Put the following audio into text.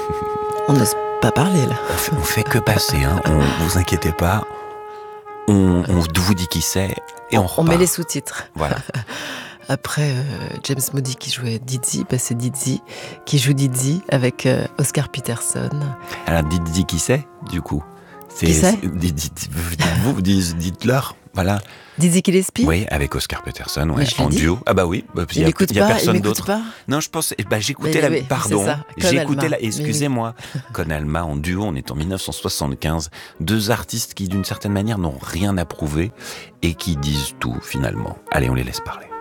On n'ose pas parler, là. On fait que passer, hein. Vous inquiétez pas. On vous dit qui c'est et on repart. On met les sous-titres. Voilà. Après James Moody qui jouait Dizzy, c'est Dizzy qui joue Dizzy avec Oscar Peterson. Alors dites qui c'est, du coup. Qui c'est ? Dites-leur. Voilà. Dizzy Gillespie ? Oui, avec Oscar Peterson, ouais, en duo. Ah bah oui, il n'écoute y a pas, personne d'autre. Pas. Non, je pense. J'écoutais la. Oui, pardon, j'écoutais la. Excusez-moi. Oui. Con Alma en duo, on est en 1975. Deux artistes qui, d'une certaine manière, n'ont rien à prouver et qui disent tout finalement. Allez, on les laisse parler.